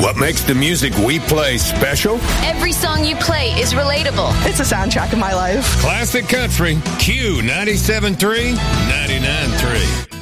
What makes the music we play special? Every song you play is relatable. It's a soundtrack of my life. Classic Country, Q 97.3, 99.3.